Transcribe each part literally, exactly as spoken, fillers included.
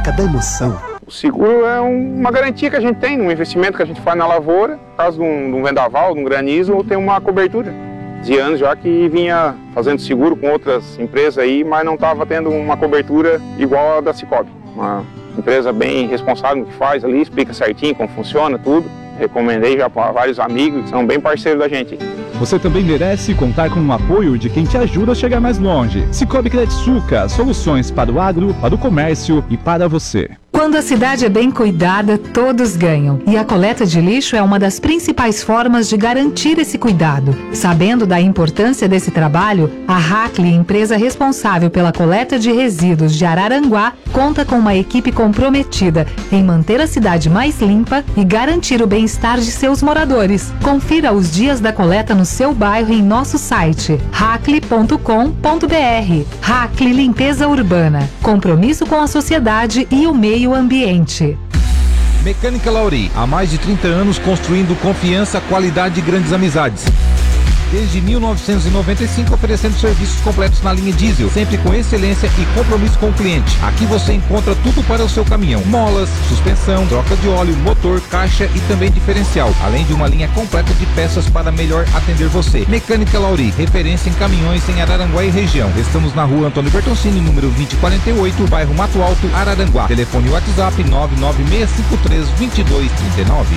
marca da emoção. O seguro é uma garantia que a gente tem num investimento que a gente faz na lavoura, caso de um, de um vendaval, de um granizo, ou tem uma cobertura. De anos já que vinha fazendo seguro com outras empresas aí, mas não estava tendo uma cobertura igual a da Cicobi. Uma empresa bem responsável no que faz ali, explica certinho como funciona tudo. Recomendei já para vários amigos que são bem parceiros da gente. Você também merece contar com o apoio de quem te ajuda a chegar mais longe. Cicobi Credsuca, soluções para o agro, para o comércio e para você. Quando a cidade é bem cuidada, todos ganham. E a coleta de lixo é uma das principais formas de garantir esse cuidado. Sabendo da importância desse trabalho, a Hackley, empresa responsável pela coleta de resíduos de Araranguá, conta com uma equipe comprometida em manter a cidade mais limpa e garantir o bem-estar de seus moradores. Confira os dias da coleta no seu bairro em nosso site hackley ponto com ponto br. Hackley Limpeza Urbana. Compromisso com a sociedade e o meio ambiente. Mecânica Lauri, há mais de trinta anos construindo confiança, qualidade e grandes amizades. Desde mil novecentos e noventa e cinco oferecendo serviços completos na linha diesel, sempre com excelência e compromisso com o cliente. Aqui você encontra tudo para o seu caminhão: molas, suspensão, troca de óleo, motor, caixa e também diferencial, além de uma linha completa de peças para melhor atender você. Mecânica Lauri, referência em caminhões em Araranguá e região. Estamos na rua Antônio Bertoncini, número vinte e quarenta e oito, bairro Mato Alto, Araranguá. Telefone WhatsApp nove nove seis cinco três dois dois três nove.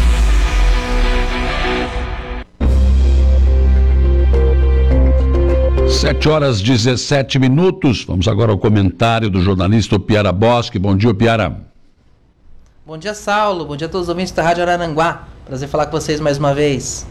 sete horas e dezessete minutos. Vamos agora ao comentário do jornalista Piara Bosque. Bom dia, Piara. Bom dia, Saulo. Bom dia a todos os ouvintes da Rádio Araranguá. Prazer falar com vocês mais uma vez.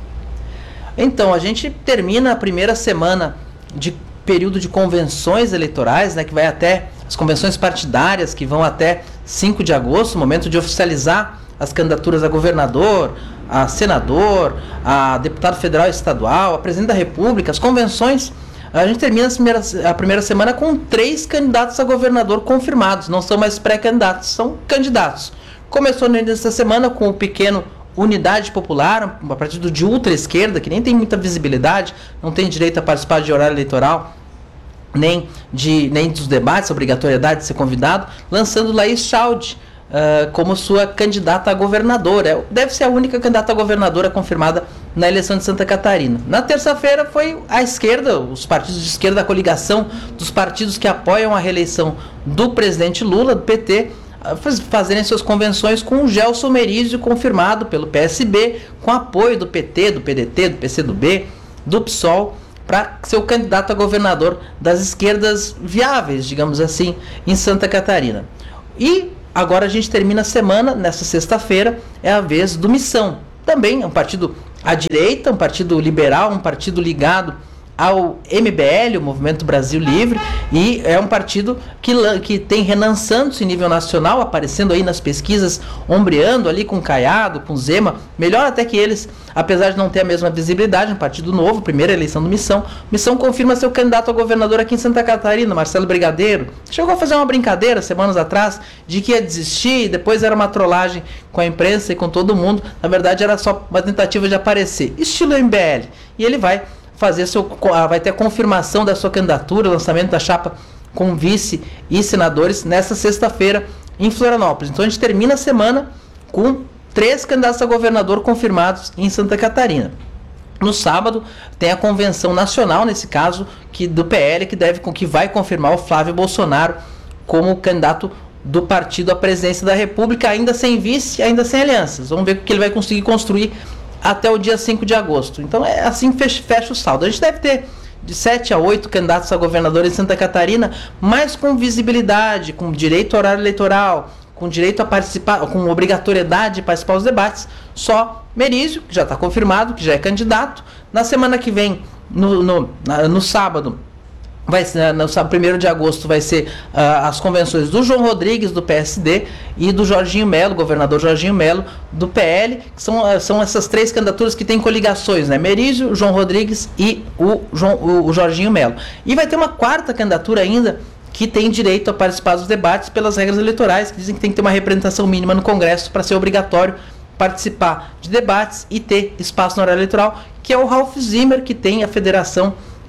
Então, a gente termina a primeira semana de período de convenções eleitorais, né, que vai até as convenções partidárias, que vão até cinco de agosto, momento de oficializar as candidaturas a governador, a senador, a deputado federal e estadual, a presidente da República, as convenções. A gente termina a primeira, a primeira semana com três candidatos a governador confirmados, não são mais pré-candidatos, são candidatos. Começou no início da semana com o pequeno Unidade Popular, um partido de ultra-esquerda, que nem tem muita visibilidade, não tem direito a participar de horário eleitoral, nem, de, nem dos debates, obrigatoriedade de ser convidado, lançando Laís Chaldi Uh, como sua candidata a governadora. É, deve ser a única candidata a governadora confirmada na eleição de Santa Catarina. Na terça-feira foi a esquerda, os partidos de esquerda, a coligação dos partidos que apoiam a reeleição do presidente Lula, do P T, uh, fazerem suas convenções com o Gelson Merizio, confirmado pelo P S B, com apoio do P T, do P D T, do P C do B, do PSOL, para ser o candidato a governador das esquerdas viáveis, digamos assim, em Santa Catarina. E agora a gente termina a semana, nessa sexta-feira, é a vez do Missão. Também é um partido à direita, um partido liberal, um partido ligado ao M B L, o Movimento Brasil Livre, e é um partido que, que tem Renan Santos em nível nacional, aparecendo aí nas pesquisas, ombreando ali com Caiado, com Zema, melhor até que eles, apesar de não ter a mesma visibilidade, um partido novo, primeira eleição do Missão. Missão confirma seu candidato a governador aqui em Santa Catarina, Marcelo Brigadeiro. Chegou a fazer uma brincadeira semanas atrás de que ia desistir, depois era uma trollagem com a imprensa e com todo mundo. Na verdade era só uma tentativa de aparecer, estilo M B L. E ele vai fazer seu, vai ter a confirmação da sua candidatura, o lançamento da chapa com vice e senadores nessa sexta-feira em Florianópolis. Então a gente termina a semana com três candidatos a governador confirmados em Santa Catarina. No sábado tem a convenção nacional, nesse caso, que, do P L, que, deve, que vai confirmar o Flávio Bolsonaro como candidato do partido à presidência da República, ainda sem vice, ainda sem alianças. Vamos ver o que ele vai conseguir construir até o dia cinco de agosto. Então é assim que fecha, fecha o saldo. A gente deve ter de sete a oito candidatos a governador em Santa Catarina, mas com visibilidade, com direito ao horário eleitoral, com direito a participar, com obrigatoriedade de participar dos debates. Só Merizio, que já está confirmado, que já é candidato. Na semana que vem, no, no, no sábado, vai ser, no primeiro de agosto, vai ser uh, as convenções do João Rodrigues, do P S D, e do Jorginho Melo, governador Jorginho Melo, do P L, que são, uh, são essas três candidaturas que têm coligações, né? Merizio, João Rodrigues e o, João, o, o Jorginho Melo. E vai ter uma quarta candidatura ainda, que tem direito a participar dos debates pelas regras eleitorais, que dizem que tem que ter uma representação mínima no Congresso para ser obrigatório participar de debates e ter espaço no horário eleitoral, que é o Ralph Zimmer, que tem a federação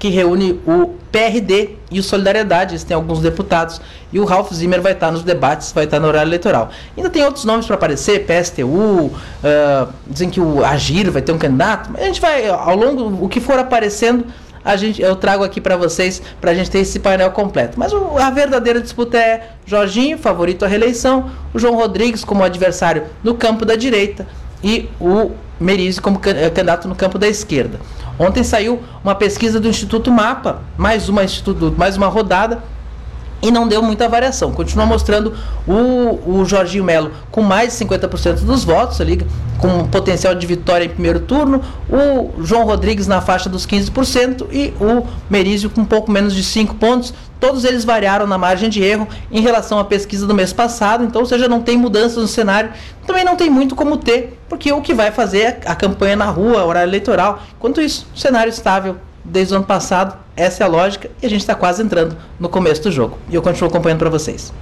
que reúne o P R D e o Solidariedade. Eles têm alguns deputados. E o Ralph Zimmer vai estar nos debates, vai estar no horário eleitoral. Ainda tem outros nomes para aparecer, P S T U, uh, dizem que o Agir vai ter um candidato. Mas a gente vai, ao longo, o que for aparecendo, a gente, eu trago aqui para vocês, para a gente ter esse painel completo. Mas o, a verdadeira disputa é Jorginho, favorito à reeleição, o João Rodrigues como adversário no campo da direita e o Merizio como candidato no campo da esquerda. Ontem saiu uma pesquisa do Instituto Mapa, mais uma, instituto, mais uma rodada, e não deu muita variação. Continua mostrando o, o Jorginho Melo com mais de cinquenta por cento dos votos, ali, com potencial de vitória em primeiro turno, o João Rodrigues na faixa dos quinze por cento e o Merizio com um pouco menos de cinco pontos. Todos eles variaram na margem de erro em relação à pesquisa do mês passado, então, ou seja, não tem mudanças no cenário, também não tem muito como ter, porque o que vai fazer é a campanha na rua, horário eleitoral. Enquanto isso, cenário estável desde o ano passado, essa é a lógica, e a gente está quase entrando no começo do jogo. E eu continuo acompanhando para vocês.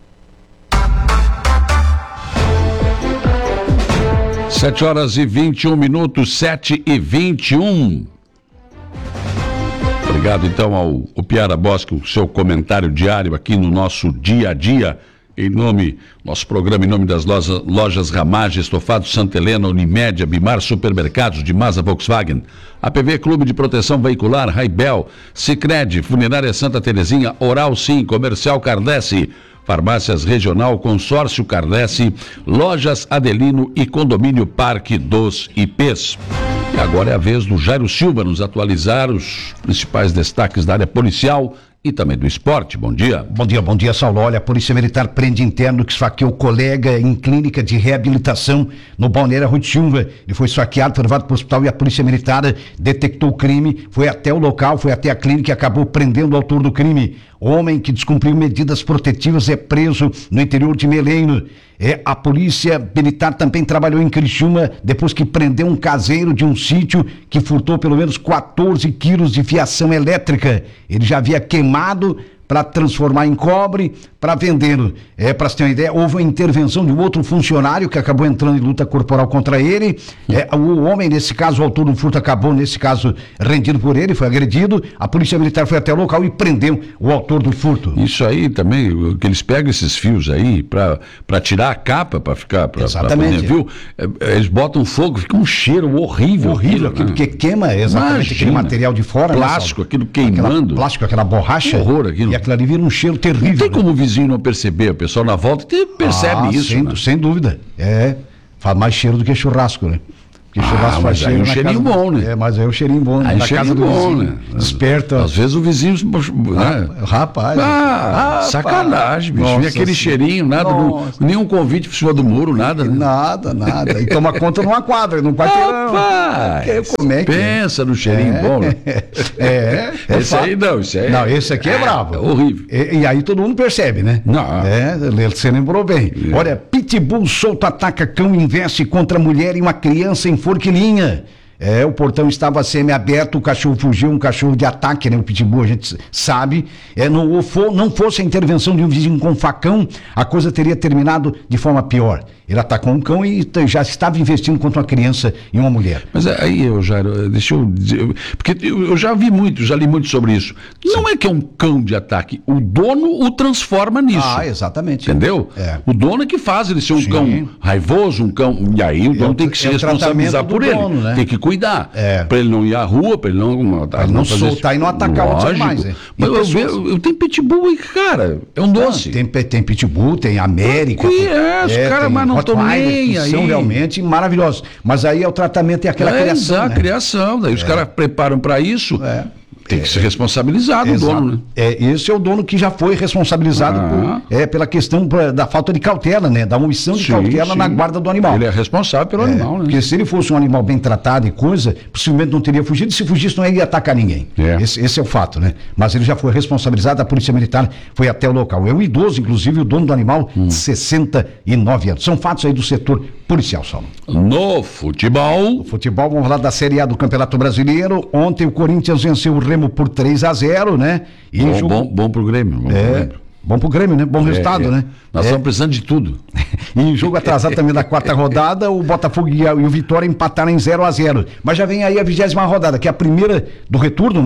sete horas e vinte e um minutos, sete e vinte e um. Obrigado então ao, ao Piara Bosque, o seu comentário diário aqui no nosso dia a dia, em nome, nosso programa em nome das lojas, lojas Ramage, Estofado Santa Helena, Unimed, Bimar Supermercados, de Masa Volkswagen, A P V Clube de Proteção Veicular, Raibel, Sicredi, Funerária Santa Terezinha, Oral Sim, Comercial Cardesse, Farmácias Regional, Consórcio Cardesse, Lojas Adelino e Condomínio Parque dos I Ps. E agora é a vez do Jairo Silva nos atualizar os principais destaques da área policial e também do esporte. Bom dia. Bom dia, bom dia, Saulo. Olha, a Polícia Militar prende interno que esfaqueou colega em clínica de reabilitação no Balneário Arroio de Silva. Ele foi esfaqueado, foi levado para o hospital e a Polícia Militar detectou o crime, foi até o local, foi até a clínica e acabou prendendo o autor do crime. Homem que descumpriu medidas protetivas é preso no interior de Meleiro. É, a Polícia Militar também trabalhou em Criciúma depois que prendeu um caseiro de um sítio que furtou pelo menos quatorze quilos de fiação elétrica. Ele já havia queimado para transformar em cobre, para vendê-lo. É, para você ter uma ideia, houve uma intervenção de um outro funcionário que acabou entrando em luta corporal contra ele. É, o homem, nesse caso, o autor do furto, acabou, nesse caso, rendido por ele, foi agredido. A Polícia Militar foi até o local e prendeu o autor do furto. Isso aí também, que eles pegam esses fios aí para tirar a capa, para ficar... Pra, exatamente. Pra poder, viu? Eles botam fogo, fica um cheiro horrível. Horrível, aquilo, aquilo né? que queima exatamente. Imagina, aquele material de fora. Plástico, né, aquilo queimando. Aquela, plástico, aquela borracha. Que horror aquilo. E aquilo ali vira um cheiro terrível. Não tem né? como o vizinho não perceber, o pessoal na volta percebe ah, isso. Sem, né? sem dúvida. É, faz mais cheiro do que churrasco, né? Porque ah, churrasco mas faz aí cheiro um cheirinho casa... bom, né? É, mas aí o cheirinho bom, aí na casa do bom, vizinho. Né? Desperta. Às vezes o vizinho... Né? Rapaz. Ah, sacanagem, bicho. Nossa, e aquele sim. cheirinho, nada, não, nenhum convite por cima do muro, nada, né? Nada, nada. E toma conta numa quadra, num quarteirão. Rapaz, como é que pensa é? no cheirinho é, bom, né? É. é esse aí não, esse aí... Não, esse aqui é, é bravo. É horrível. E, e aí todo mundo percebe, né? Não. É, você lembrou bem. É. Olha, Pitbull solto ataca cão e investe contra mulher e uma criança em Forquilinha. É, o portão estava semi-aberto, o cachorro fugiu, um cachorro de ataque, né? O pitbull, a gente sabe. É, não, não fosse a intervenção de um vizinho com facão, a coisa teria terminado de forma pior. Ele atacou um cão e já estava investindo contra uma criança e uma mulher. Mas aí, eu já, deixa eu dizer, porque eu já vi muito, já li muito sobre isso. Não Sim. é que é um cão de ataque, o dono o transforma nisso. Ah, exatamente. Entendeu? É. O dono é que faz ele ser um Sim. cão raivoso, um cão, e aí o dono é, tem que se é responsabilizar por ele, dono, né? Tem que cuidar, é. para ele não ir à rua, para ele não... Para não, não soltar esse... e não atacar outros animais. Né? Mas eu, pessoas... eu, eu tenho pitbull aí, cara, é um doce. Não, tem, tem pitbull, tem América. Que é, os caras, mas não estão nem aí. São realmente maravilhosos. Mas aí é o tratamento e aquela é, criação, a né? criação, daí é. os caras preparam para isso... É. Tem que ser responsabilizado é, o dono, né? É, esse é o dono que já foi responsabilizado ah. por, é, pela questão pra, da falta de cautela, né? Da omissão de sim, cautela sim. na guarda do animal. Ele é responsável pelo é, animal, né? Porque se ele fosse um animal bem tratado e coisa, possivelmente não teria fugido. Se fugisse, não ia atacar ninguém. É. Esse, esse é o fato, né? Mas ele já foi responsabilizado, a Polícia Militar foi até o local. É um idoso, inclusive, o dono do animal, hum. de sessenta e nove anos. São fatos aí do setor policial, Saulo. No futebol... No futebol, vamos falar da Série A do Campeonato Brasileiro. Ontem o Corinthians venceu o Remo por três a zero, né? E bom, jogo... bom, bom pro Grêmio. Bom é, pro Grêmio. Bom pro Grêmio, né? Bom é, resultado, é. né? Nós é. estamos precisando de tudo. E em jogo atrasado também da quarta rodada, o Botafogo e o Vitória empataram em zero a zero. Mas já vem aí a vigésima rodada, que é a primeira do retorno, né?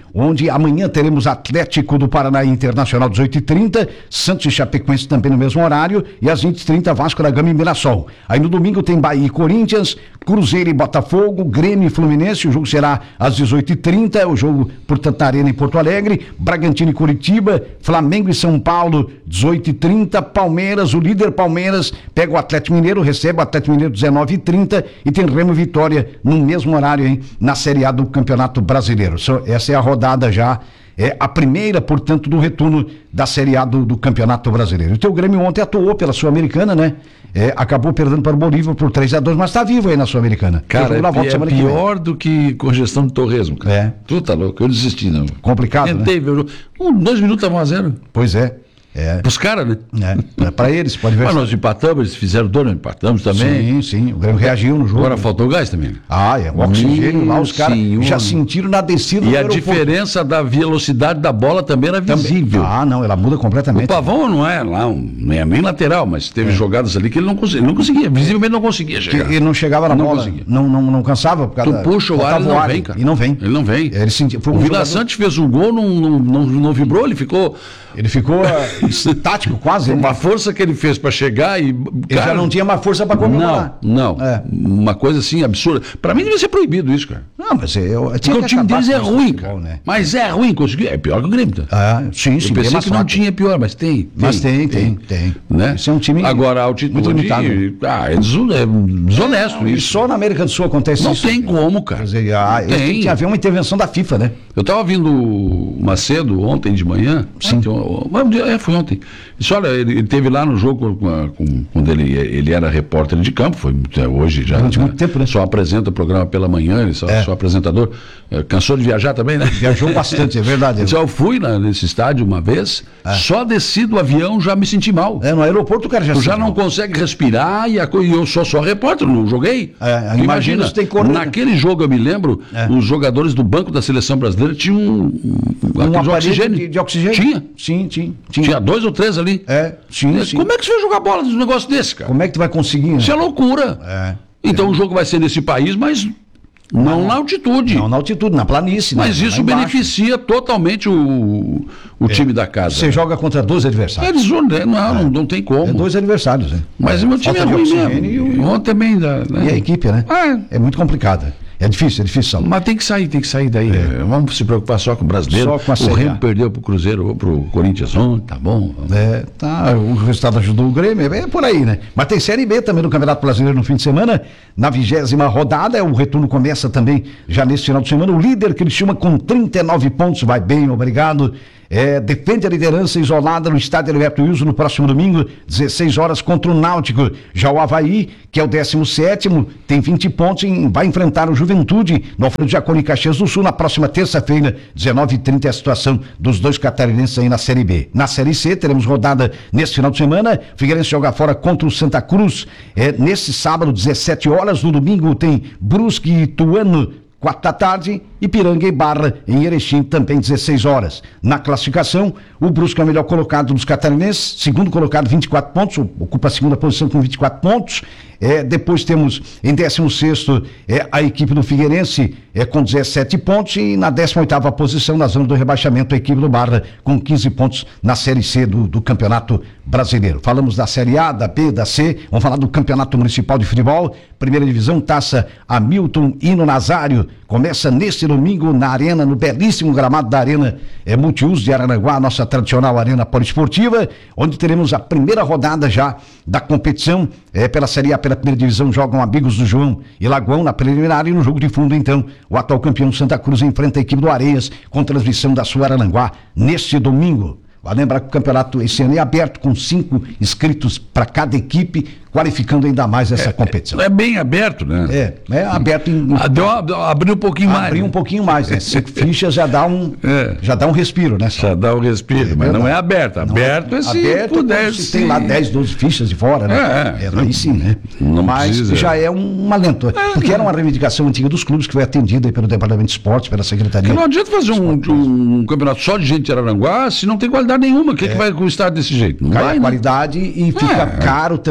onde amanhã teremos Atlético do Paraná Internacional dezoito e trinta, Santos e Chapecoense também no mesmo horário, e às vinte e trinta Vasco da Gama e Mirassol. Aí no domingo tem Bahia e Corinthians, Cruzeiro e Botafogo, Grêmio e Fluminense, o jogo será às dezoito e trinta, é o jogo, portanto, na Arena em Porto Alegre, Bragantino e Curitiba, Flamengo e São Paulo, dezoito e trinta, Palmeiras, o líder Palmeiras pega o Atlético Mineiro, recebe o Atlético Mineiro dezenove e trinta e tem Remo e Vitória no mesmo horário, hein, na Série A do Campeonato Brasileiro. Essa é a rodada já, é a primeira, portanto, do retorno da Série A do, do Campeonato Brasileiro. O teu Grêmio ontem atuou pela Sul-Americana, né? É, acabou perdendo para o Bolívar por três a dois, mas está vivo aí na Sul-Americana. Cara, é, é pior do que congestão de Torresmo, cara. É. Tu tá louco, eu desisti, não. Complicado, Tentei, né? Um, dois minutos estavam a zero. Pois é. É. Os caras, né? É, é para eles, pode ver. Mas nós empatamos, eles fizeram dor, nós empatamos também. Sim, sim, o Grêmio reagiu no jogo. Agora faltou gás também. Ah, é, o oxigênio lá, os caras já sentiram na descida do E a aeroporto. Diferença da velocidade da bola também era visível. Ah, não, ela muda completamente. O Pavão não é lá, um, não é nem lateral, mas teve é. jogadas ali que ele não conseguia, não conseguia, visivelmente não conseguia chegar. Que ele não chegava na não bola, conseguia. Não, não, não cansava. Por causa tu puxa o ar, ele não ar, vem, cara. E não vem. Ele não vem. Ele sentia, foi um o Vila jogador... Sante fez um gol, não, não, não, não vibrou, ele ficou... Ele ficou estático quase. Uma força que ele fez para chegar e... Cara, ele já não tinha mais força para comemorar. Não, não. É. Uma coisa assim absurda. Para mim devia ser proibido isso, cara. Não, mas eu... Porque o time deles é ruim, cara. Né? Mas é ruim, conseguiu. É pior que o Grêmio. Tá? Ah, sim, sim. Eu pensei que não tinha pior, mas tem. tem mas tem, tem, tem. tem. Né? Isso é um time... Agora, a altitude... Ah, é desonesto é, isso. Só na América do Sul acontece não isso. Não tem como, cara. Quer dizer, ah, tem. tem que haver uma intervenção da FIFA, né? Eu estava ouvindo o Macedo ontem de manhã. Sim. Ontem, é, foi ontem. Disse, olha, ele, ele teve lá no jogo com, com, quando ele, ele era repórter de campo, foi hoje já. Durante né? muito tempo, né? Só apresenta o programa pela manhã, ele só, é. só apresentador. É, cansou de viajar também, né? Viajou bastante, é verdade. Disse, eu fui na, nesse estádio uma vez, é. só desci do avião já me senti mal. É, no aeroporto o cara já Tu já não mal. consegue respirar e, a, e eu sou só repórter, não joguei. É, imagina, tem correr, naquele jogo eu me lembro, é. os jogadores do banco da seleção brasileira tinham um, um, um de oxigênio. De, de oxigênio? Tinha. Sim, tinha. Tinha, tinha dois ou três ali. É, sim, é, sim. Como é que você vai jogar bola num negócio desse, cara? Como é que tu vai conseguir? Né? Isso é loucura. É. Então é. o jogo vai ser nesse país, mas não, não na altitude. Não na altitude, na planície. Mas né? isso beneficia totalmente o, o é. time da casa. Você né? joga contra dois adversários. É desordem, não, é. não, não tem como. É dois adversários, né? Mas é. o meu time Falta é ruim mesmo. E o... Ontem também. Né? E a equipe, né? É, é muito complicada. É difícil, é difícil. Saulo. Mas tem que sair, tem que sair daí. É. Vamos se preocupar só com o brasileiro. Só com a o Remo perdeu pro Cruzeiro ou pro Corinthians ontem, tá bom. É, tá, o resultado ajudou o Grêmio, é por aí, né? Mas tem Série B também no Campeonato Brasileiro no fim de semana, na vigésima rodada, o retorno começa também já nesse final de semana. O líder, Criciúma, com trinta e nove pontos, vai bem, obrigado. É, defende a liderança isolada no estádio Alberto Wilson no próximo domingo, dezesseis horas contra o Náutico. Já o Avaí, que é o décimo sétimo, tem vinte pontos e vai enfrentar o Juventude no Alfredo Jaconi, Caxias do Sul, na próxima terça-feira, dezenove e trinta, é a situação dos dois catarinenses aí na Série B. Na Série C, teremos rodada nesse final de semana, Figueirense joga fora contra o Santa Cruz, é, nesse sábado, dezessete horas, no domingo tem Brusque e Ituano, quatro da tarde, Ipiranga e Barra em Erechim, também dezesseis horas. Na classificação, o Brusque é o melhor colocado dos catarinenses, segundo colocado, vinte e quatro pontos, ocupa a segunda posição com vinte e quatro pontos. É, depois temos em décimo sexto é, a equipe do Figueirense é, com dezessete pontos e na décima oitava posição, na zona do rebaixamento, a equipe do Barra com quinze pontos na Série C do, do Campeonato Brasileiro. Falamos da Série A, da B, da C, vamos falar do Campeonato Municipal de Futebol, primeira divisão, Taça Hamilton Hino Nazário, começa neste domingo na Arena, no belíssimo gramado da Arena é, Multiuso de Araranguá, a nossa tradicional Arena Poliesportiva, onde teremos a primeira rodada já da competição, é, pela Série A, pela primeira divisão, jogam Amigos do João e Lagoão na preliminar e no jogo de fundo, então, o atual campeão Santa Cruz enfrenta a equipe do Areias com transmissão da sua Araranguá neste domingo. Vai lembrar que o campeonato esse ano é aberto com cinco inscritos para cada equipe, qualificando ainda mais essa é, competição. É, é bem aberto, né? É, é aberto em... Ah, deu, abriu um pouquinho mais. Abriu um pouquinho mais, né? Cinco fichas já dá um, é. já dá um respiro, né? Já dá um respiro, é, mas não é aberto. Aberto é, é se aberto puder. Se tem lá dez, doze fichas de fora, né? É, é aí sim, né? Não mas precisa. Já é um, um alento. É, porque era uma reivindicação antiga dos clubes que foi atendida aí pelo Departamento de Esportes, pela Secretaria. Porque não adianta fazer um, um, um campeonato só de gente de Araranguá se não tem qualidade nenhuma. O que, é. que vai custar desse jeito? Não Cai vai, a qualidade, né? E fica caro também para as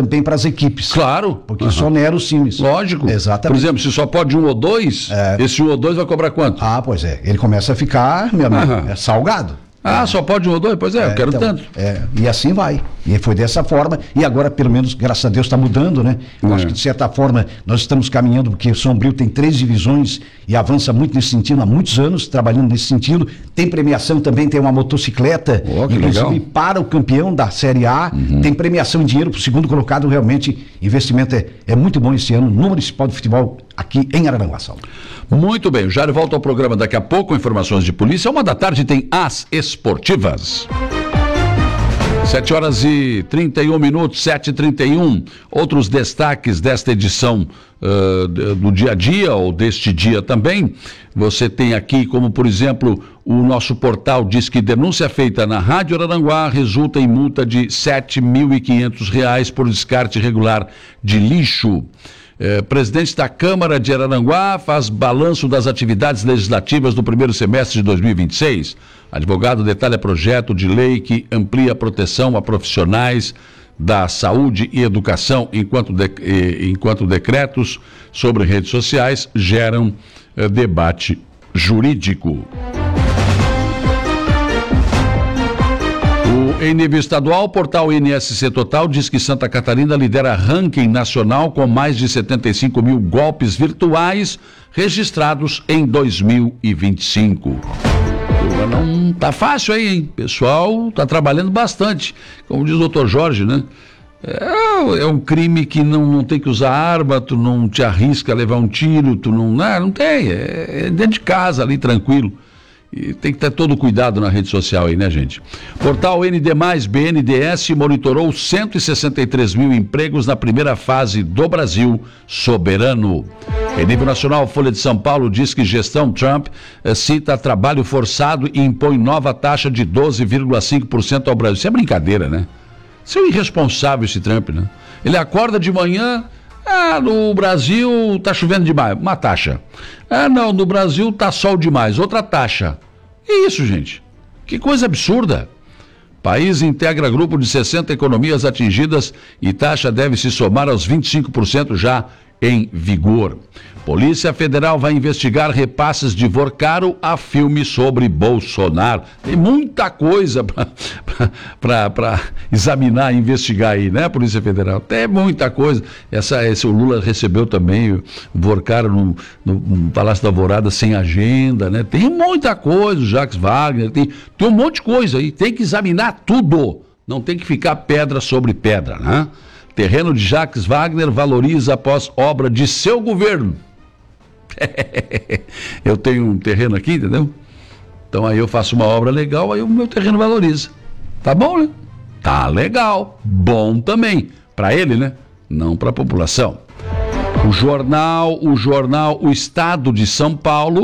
equipes. Claro. Porque Uhum. só onera os times. Lógico. Exatamente. Por exemplo, se só pode um ou dois, É. esse um ou dois vai cobrar quanto? Ah, pois é. Ele começa a ficar, meu amigo, Aham. é salgado. Ah, só pode um ou dois? Pois é, eu quero então, tanto. é, e assim vai. E foi dessa forma. E agora, pelo menos, graças a Deus, está mudando, né? Eu É. acho que, de certa forma, nós estamos caminhando, porque o Sombrio tem três divisões e avança muito nesse sentido, há muitos anos, trabalhando nesse sentido. Tem premiação também, tem uma motocicleta, Oh, que inclusive legal. para o campeão da Série A. Uhum. Tem premiação em dinheiro para o segundo colocado. Realmente, investimento é, é muito bom esse ano no Municipal de Futebol aqui em Araranguá, Saulo. Muito bem, o Jário volta ao programa daqui a pouco, informações de polícia. Uma da tarde tem As Esportivas. sete horas e trinta e um minutos, sete e trinta e um. Outros destaques desta edição uh, do dia a dia, ou deste dia também. Você tem aqui, como por exemplo, o nosso portal diz que denúncia feita na Rádio Araranguá resulta em multa de sete mil e quinhentos reais por descarte irregular de lixo. Eh, presidente da Câmara de Araranguá faz balanço das atividades legislativas do primeiro semestre de dois mil e vinte e seis. Advogado detalha projeto de lei que amplia a proteção a profissionais da saúde e educação, enquanto, de, eh, enquanto decretos sobre redes sociais geram eh, debate jurídico. Em nível estadual, o portal N S C Total diz que Santa Catarina lidera ranking nacional com mais de setenta e cinco mil golpes virtuais registrados em dois mil e vinte e cinco. Não tá fácil aí, hein? O pessoal tá trabalhando bastante. Como diz o doutor Jorge, né? É, é um crime que não, não tem que usar arma, tu não te arrisca a levar um tiro, tu não... Não, não tem, é, é dentro de casa ali, tranquilo. E tem que ter todo cuidado na rede social aí, né, gente? Portal N D mais, B N D E S monitorou cento e sessenta e três mil empregos na primeira fase do Brasil soberano. Em nível nacional, a Folha de São Paulo diz que gestão Trump eh, cita trabalho forçado e impõe nova taxa de doze vírgula cinco por cento ao Brasil. Isso é brincadeira, né? Isso é um irresponsável esse Trump, né? Ele acorda de manhã... Ah, no Brasil tá chovendo demais, uma taxa. Ah, não, no Brasil tá sol demais, outra taxa. Que isso, gente? Que coisa absurda. País integra grupo de sessenta economias atingidas e taxa deve se somar aos vinte e cinco por cento já em vigor. Polícia Federal vai investigar repasses de Vorcaro a filme sobre Bolsonaro. Tem muita coisa para examinar e investigar aí, né, Polícia Federal? Tem muita coisa. Essa, esse, o Lula recebeu também o Vorcaro no, no, no Palácio da Alvorada sem agenda, né? Tem muita coisa, o Jacques Wagner, tem, tem um monte de coisa aí. Tem que examinar tudo. Não tem que ficar pedra sobre pedra, né? Terreno de Jacques Wagner valoriza após obra de seu governo. Eu tenho um terreno aqui, entendeu? Então aí eu faço uma obra legal, aí o meu terreno valoriza. Tá bom, né? Tá legal. Bom também. Para ele, né? Não para a população. O jornal, o jornal O Estado de São Paulo